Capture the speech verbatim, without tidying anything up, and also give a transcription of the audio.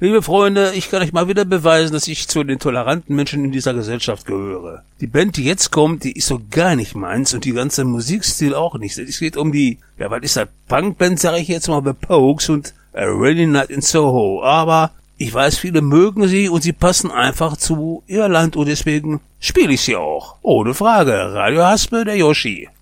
Liebe Freunde, ich kann euch mal wieder beweisen, dass ich zu den toleranten Menschen in dieser Gesellschaft gehöre. Die Band, die jetzt kommt, die ist so gar nicht meins und die ganze Musikstil auch nicht. Es geht um die, ja, was ist das? Punkband, sage ich jetzt mal, The Pokes und A Rainy Night in Soho. Aber ich weiß, viele mögen sie und sie passen einfach zu Irland und deswegen spiele ich sie auch. Ohne Frage. Radio Haspe, der Yoshi.